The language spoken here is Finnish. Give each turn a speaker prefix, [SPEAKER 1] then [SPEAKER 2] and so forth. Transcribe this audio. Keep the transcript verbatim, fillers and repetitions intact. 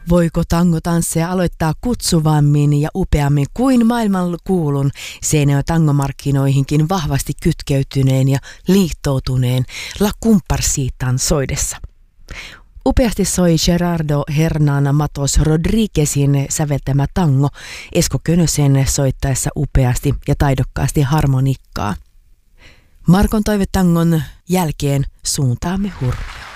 [SPEAKER 1] Voiko tangotansseja aloittaa kutsuvammin ja upeammin kuin maailman kuulun Seinäjoen tangomarkkinoihinkin vahvasti kytkeytyneen ja liittoutuneen La Comparsitan soidessa? Upeasti soi Gerardo Hernán Matos Rodríguezin säveltämä tango Esko Könösen soittaessa upeasti ja taidokkaasti harmonikkaa. Markon toivetangon jälkeen suuntaamme Hurmioon.